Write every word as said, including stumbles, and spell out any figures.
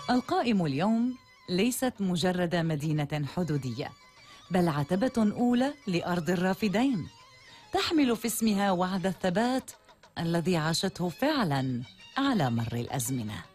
القائم اليوم ليست مجرد مدينة حدودية، بل عتبة أولى لأرض الرافدين، تحمل في اسمها وعد الثبات الذي عاشته فعلاً على مر الأزمنة.